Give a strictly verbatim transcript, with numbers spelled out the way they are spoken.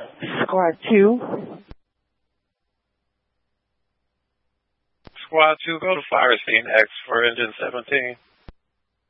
Squad two. Squad two, go to fire scene X for engine seventeen.